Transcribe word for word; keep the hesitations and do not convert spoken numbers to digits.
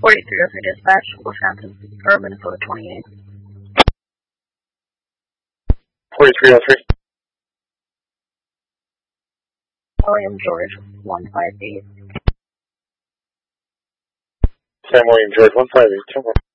forty-three oh three dispatch, Wisconsin, or Minnesota twenty-eight. forty-three oh three. William George, one five eight. Sam William George, one five eight, ten one.